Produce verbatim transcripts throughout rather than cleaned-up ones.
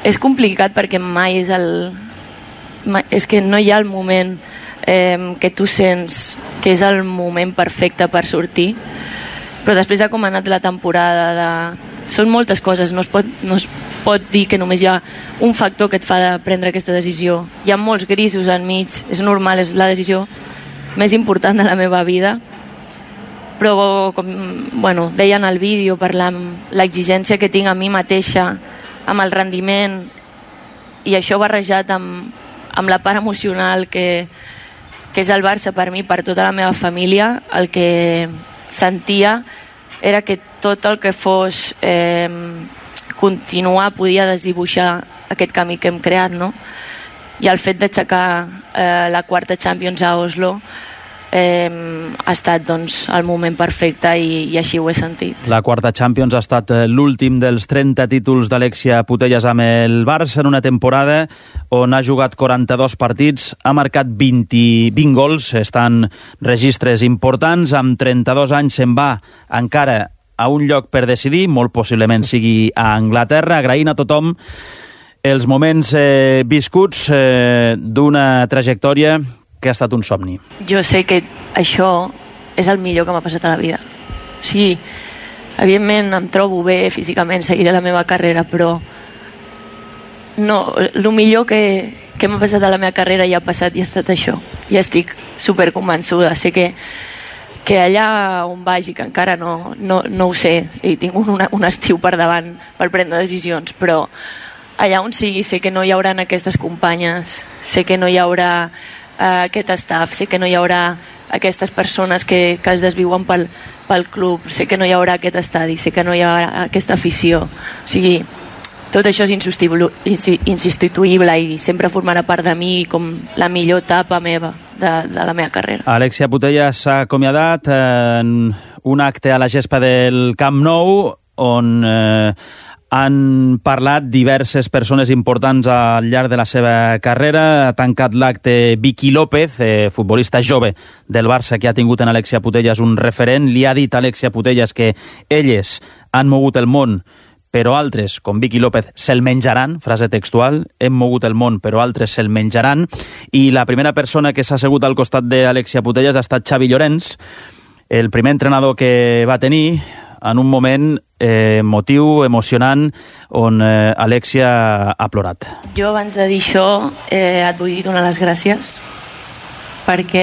és complicat perquè mai és el... Mai, és que no hi ha el moment eh, que tu sents que és el moment perfecte per sortir, però després de com ha anat la temporada, de... són moltes coses, no es, pot, no es pot dir que només hi ha un factor que et fa de prendre aquesta decisió. Hi ha molts grisos enmig, és normal, és la decisió més important de la meva vida, però com bueno, deia en el vídeo, per l'exigència que tinc a mi mateixa, amb el rendiment, i això barrejat amb, amb la part emocional que, que és el Barça per mi, per tota la meva família, el que sentia era que tot el que fos eh, continuar podia desdibuixar aquest camí que hem creat, no? I el fet d'aixecar eh, la quarta Champions a Oslo eh, ha estat doncs, el moment perfecte i, i així ho he sentit. La quarta Champions ha estat l'últim dels trenta títols d'Alexia Putellas amb el Barça en una temporada on ha jugat quaranta-dos partits, ha marcat vint, vint gols, estan registres importants, amb trenta-dos anys se'n va encara a un lloc per decidir, molt possiblement sigui a Anglaterra, agraint a tothom els moments eh, viscuts eh, d'una trajectòria que ha estat un somni. Jo sé que això és el millor que m'ha passat a la vida. Sí, evidentment em trobo bé físicament, seguiré la meva carrera, però no, el millor que, que m'ha passat a la meva carrera ja ha passat i ha estat això. I estic superconvençuda. Sé que, que allà on vagi, que encara no, no, no ho sé, i tinc un, un estiu per davant per prendre decisions, però allà on sigui sé que no hi haurà aquestes companyes, sé que no hi haurà Uh, aquest staff, sé que no hi haurà aquestes persones que, que es desviuen pel, pel club, sé que no hi haurà aquest estadi, sé que no hi haurà aquesta afició, o sigui, tot això és insubstituïble i sempre formarà part de mi com la millor etapa meva de, de la meva carrera. Alexia Putellas s'ha acomiadat en un acte a la gespa del Camp Nou on eh, han parlat diverses persones importants al llarg de la seva carrera. Ha tancat l'acte Vicky López, eh, futbolista jove del Barça que ha tingut en Alexia Putellas un referent. Li ha dit a Alexia Putellas que elles han mogut el món, però altres, com Vicky López, se'l menjaran, frase textual, hem mogut el món, però altres se'l menjaran. I la primera persona que s'ha assegut al costat d'Alexia Putellas ha estat Xavi Llorens, el primer entrenador que va tenir en un moment eh, emotiu, emocionant, on eh, Alexia ha plorat. Jo abans de dir això eh, et vull donar les gràcies perquè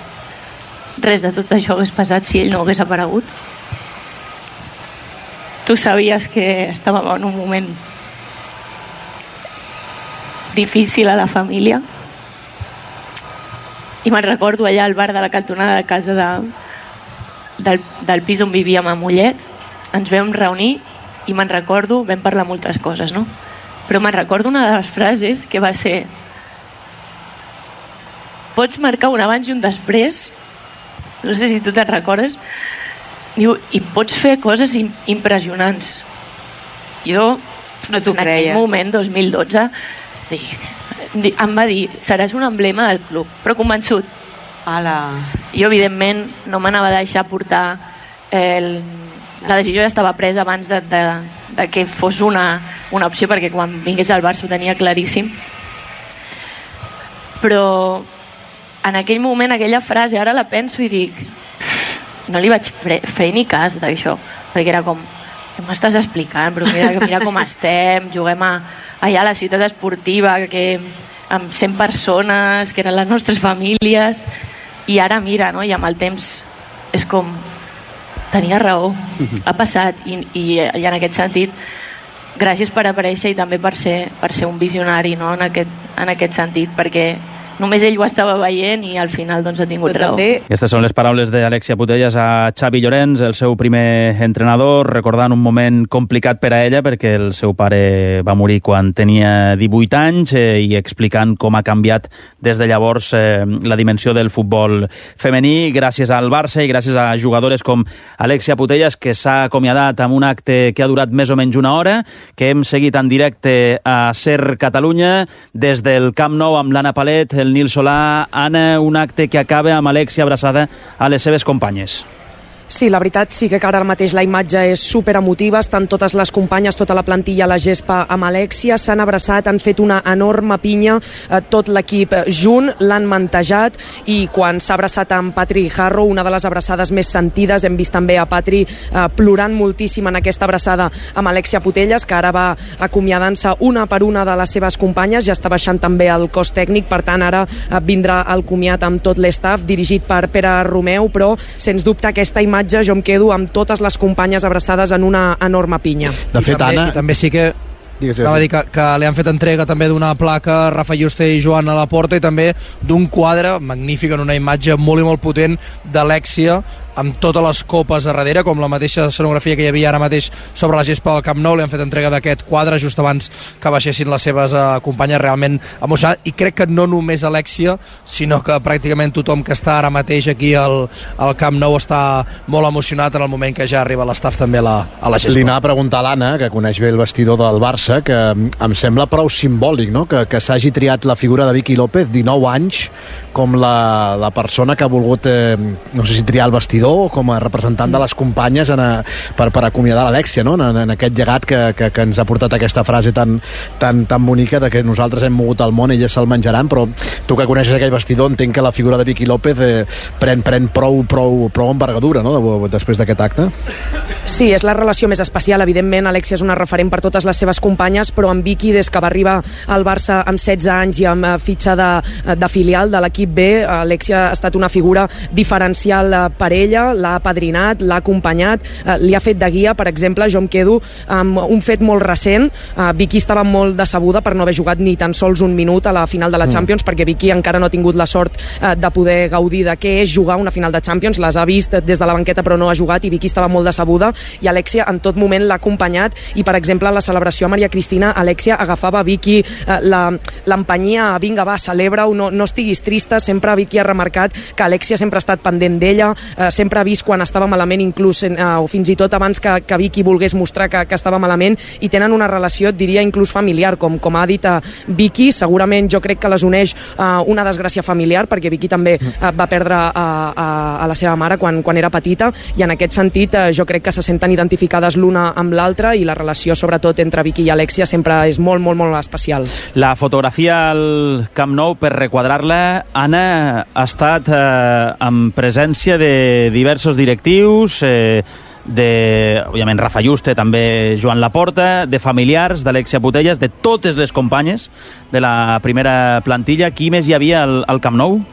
res de tot això hagués passat si ell no hagués aparegut. Tu sabies que estàvem en un moment difícil a la família i me'n recordo allà al bar de la cantonada de casa de Del, del pis on vivíem a Mollet, ens vam reunir i me'n recordo, vam parlar moltes coses, no? Però me'n recordo una de les frases que va ser: pots marcar un abans i un després, no sé si tu te'n recordes, diu, i pots fer coses impressionants. Jo, no t'ho en aquell creies. moment, dos mil dotze, dic, em va dir, seràs un emblema del club, però convençut. Ala. Jo, evidentment, no m'anava a deixar portar el... la decisió ja estava presa abans de, de, de que fos una, una opció, perquè quan vingués al Barça ho tenia claríssim, però en aquell moment aquella frase ara la penso i dic, no li vaig fer ni cas d'això, perquè era com, què m'estàs explicant? Però mira, mira com estem, juguem a, allà a la ciutat esportiva que, amb cent persones que eren les nostres famílies, i ara mira, no? I amb el temps és com, tenia raó, ha passat, i, i, i en aquest sentit gràcies per aparèixer i també per ser, per ser un visionari, no? en, aquest, en aquest sentit, perquè només ell ho estava veient i al final doncs ha tingut raó. Aquestes són les paraules d'Alexia Putellas a Xavi Llorens, el seu primer entrenador, recordant un moment complicat per a ella perquè el seu pare va morir quan tenia divuit anys eh, i explicant com ha canviat des de llavors eh, la dimensió del futbol femení gràcies al Barça i gràcies a jugadores com Alexia Putellas, que s'ha acomiadat amb un acte que ha durat més o menys una hora, que hem seguit en directe a Ser Catalunya des del Camp Nou amb l'Anna Palet, el Nil Solà. Anna, un acte que acaba amb Alexia abraçada a les seves companyes. Sí, la veritat sí que ara mateix la imatge és super emotiva, estan totes les companyes, tota la plantilla a la gespa amb Alexia, s'han abraçat, han fet una enorme pinya, eh, tot l'equip junt, l'han mantejat, i quan s'ha abraçat amb Patri Harrow, una de les abraçades més sentides, hem vist també a Patri eh, plorant moltíssim en aquesta abraçada amb Alexia Putellas, que ara va acomiadant-se una per una de les seves companyes, ja està baixant també el cos tècnic, per tant ara eh, vindrà el comiat amb tot l'estaf, dirigit per Pere Romeu, però sens dubte aquesta imatge jo em quedo amb totes les companyes abraçades en una enorme pinya. De fet, també, Anna... també sí que Cal dir que, que li han fet entrega també d'una placa Rafa Juste i Joan a la porta, i també d'un quadre magnífic, en una imatge molt i molt potent d'Alexia, amb totes les copes a darrere, com la mateixa escenografia que hi havia ara mateix sobre la gespa del Camp Nou. Li han fet entrega d'aquest quadre just abans que baixessin les seves uh, companyes, realment emocionant, i crec que no només Alexia, sinó que pràcticament tothom que està ara mateix aquí al, al Camp Nou està molt emocionat en el moment que ja arriba l'estaf també a la, a la gespa. Li anava a preguntar a l'Anna, que coneix bé el vestidor del Barça, que em sembla prou simbòlic, no?, que, que s'hagi triat la figura de Vicky López, dinou anys, com la, la persona que ha volgut, eh, no sé si triar el vestidor o com a representant de les companyes en a, per, per acomiadar l'Alexia, no?, en, en aquest llegat que, que, que ens ha portat aquesta frase tan, tan, tan bonica de que nosaltres hem mogut el món, elles se'l menjaran. Però tu que coneixes aquell vestidor, entenc que la figura de Vicky López eh, pren, pren prou, prou, prou envergadura, no?, de, després d'aquest acte. Sí, és la relació més especial. Evidentment, Alexia és una referent per totes les seves companyes, però amb Vicky, des que va arribar al Barça amb setze anys i amb fitxa de, de filial de l'equip B, Alexia ha estat una figura diferencial per ella, l'ha apadrinat, l'ha acompanyat, li ha fet de guia. Per exemple, jo em quedo amb un fet molt recent. Vicky estava molt decebuda per no haver jugat ni tan sols un minut a la final de la Champions, mm. perquè Vicky encara no ha tingut la sort de poder gaudir de què és jugar una final de Champions. Les ha vist des de la banqueta però no ha jugat, i Vicky estava molt decebuda, i Alexia en tot moment l'ha acompanyat. I per exemple, a la celebració a Maria Cristina, Alexia agafava Vicky, l'empenyia, vinga va, celebra-ho, no, no estiguis trista. Sempre Vicky ha remarcat que Alexia sempre ha estat pendent d'ella, eh, sempre ha vist quan estava malament, inclús eh, o fins i tot abans que, que Vicky volgués mostrar que, que estava malament, i tenen una relació, et diria, inclús familiar, com, com ha dit a Vicky. Segurament jo crec que les uneix eh, una desgràcia familiar, perquè Vicky també eh, va perdre a, a, a la seva mare quan, quan era petita, i en aquest sentit eh, jo crec que se senten identificades l'una amb l'altra, i la relació sobretot entre Vicky i Alexia sempre és molt, molt, molt especial. La fotografia al Camp Nou, per requadrar-la, Anna, ha estat eh, en presència de diversos directius, eh, de, òbviament, Rafa Juste, també Joan Laporta, de familiars d'Alexia Putellas, de totes les companyes de la primera plantilla. Qui més hi havia al, al Camp Nou?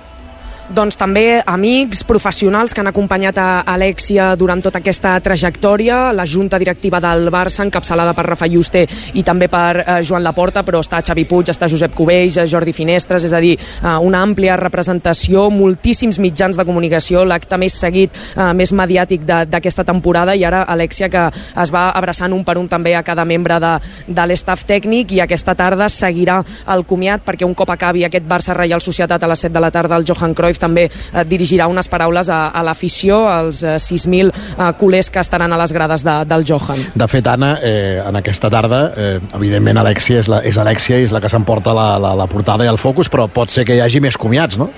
Doncs també amics, professionals que han acompanyat a Alexia durant tota aquesta trajectòria, la junta directiva del Barça, encapçalada per Rafa Juste i també per eh, Joan Laporta, però està Xavi Puig, està Josep Cubells, Jordi Finestres, és a dir, eh, una àmplia representació, moltíssims mitjans de comunicació, l'acte més seguit, eh, més mediàtic d'aquesta temporada, i ara Alexia, que es va abraçant un per un també a cada membre de, de l'estaf tècnic, i aquesta tarda seguirà el comiat, perquè un cop acabi aquest Barça Reial Societat a les set de la tarda, el Johan Cruyff també eh, dirigirà unes paraules a, a l'afició, als eh, sis mil eh, culers que estaran a les grades de, del Johan. De fet, Anna, eh, en aquesta tarda, eh, evidentment Alexia és, la, és Alexia i és la que s'emporta la, la, la portada i el focus, però pot ser que hi hagi més comiats, no?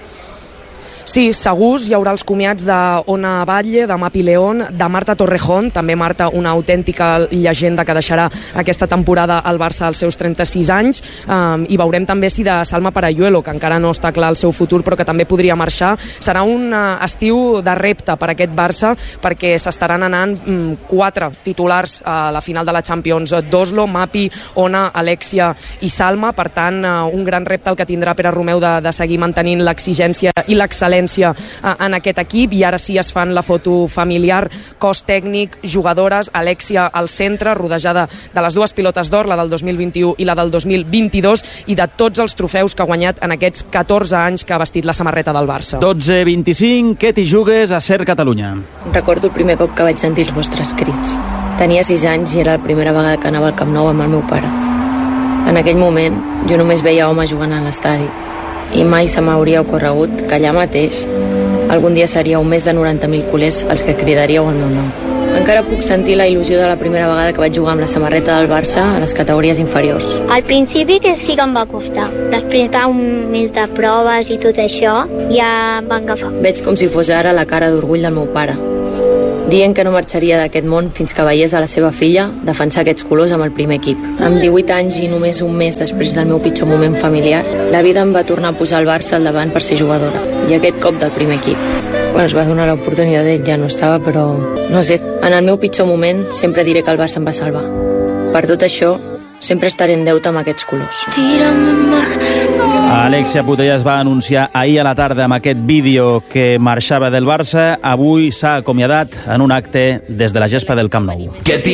Sí, segurs hi haurà els comiats d'Ona Batlle, de Mapi León, de Marta Torrejón, també Marta, una autèntica llegenda que deixarà aquesta temporada al Barça als seus trenta-sis anys, um, i veurem també si de Salma Parayuelo, que encara no està clar el seu futur però que també podria marxar. Serà un uh, estiu de repte per aquest Barça, perquè s'estaran anant um, quatre titulars a la final de la Champions d'Oslo, Mapi, Ona, Alexia i Salma. Per tant, uh, un gran repte el que tindrà Pere Romeu de, de seguir mantenint l'exigència i l'excel·lència en aquest equip. I ara sí es fan la foto familiar, cos tècnic, jugadores, Alexia al centre, rodejada de les dues pilotes d'or, la del dos mil vint-i-u i la del dos mil vint-i-dos, i de tots els trofeus que ha guanyat en aquests catorze anys que ha vestit la samarreta del Barça. dotze vint-i-cinc, què t'hi jugues a Ser Catalunya? Recordo el primer cop que vaig sentir els vostres crits. Tenia sis anys i era la primera vegada que anava al Camp Nou amb el meu pare. En aquell moment jo només veia homes jugant a l'estadi, i mai se m'hauria ocorregut que allà mateix algun dia seríeu més de noranta mil culers els que cridaríeu el meu nom. Encara puc sentir la il·lusió de la primera vegada que vaig jugar amb la samarreta del Barça a les categories inferiors. Al principi que sí que em va costar. Després d'un mes de proves i tot això, ja em va agafar. Veig com si fos ara la cara d'orgull del meu pare. dient que no marxaria d'aquest món fins que veiés a la seva filla defensar aquests colors amb el primer equip. Amb divuit anys i només un mes després del meu pitjor moment familiar, la vida em va tornar a posar el Barça al davant per ser jugadora, i aquest cop del primer equip. Quan es va donar l'oportunitat d'ell ja no estava, però no sé, en el meu pitjor moment sempre diré que el Barça em va salvar. Per tot això, sempre estaré en deute amb aquests colors. Alexia Putellas va anunciar ahir a la tarda amb aquest vídeo que marxava del Barça. Avui s'ha acomiadat en un acte des de la gespa del Camp Nou.